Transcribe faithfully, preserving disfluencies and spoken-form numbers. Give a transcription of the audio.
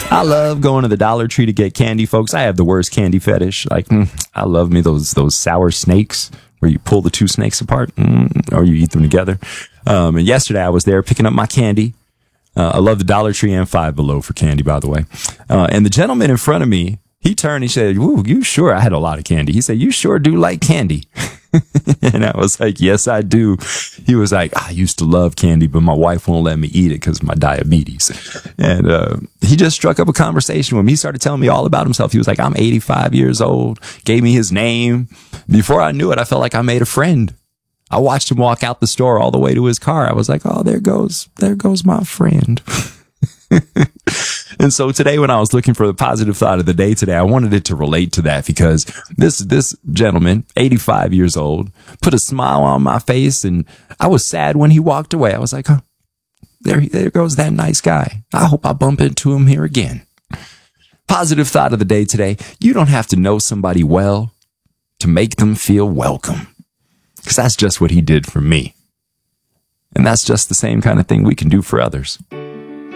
I love going to the Dollar Tree to get candy, folks. I have the worst candy fetish. Like, mm, I love me those those sour snakes where you pull the two snakes apart, mm, or you eat them together. Um, and yesterday I was there picking up my candy. Uh, I love the Dollar Tree and Five Below for candy, by the way. Uh, and the gentleman in front of me, he turned, he said, "Ooh, you sure?" I had a lot of candy. He said, "You sure do like candy." And I was like, "Yes, I do." He was like, "I used to love candy, but my wife won't let me eat it because of my diabetes." And uh, he just struck up a conversation with me. He started telling me all about himself. He was like, "I'm eighty-five years old," gave me his name. Before I knew it, I felt like I made a friend. I watched him walk out the store all the way to his car. I was like, "Oh, there goes, there goes my friend." And so today, when I was looking for the positive thought of the day today, I wanted it to relate to that, because this this gentleman, eighty-five years old, put a smile on my face, and I was sad when he walked away. I was like, "Huh, there, there goes that nice guy. I hope I bump into him here again." Positive thought of the day today: you don't have to know somebody well to make them feel welcome, because that's just what he did for me. And that's just the same kind of thing we can do for others.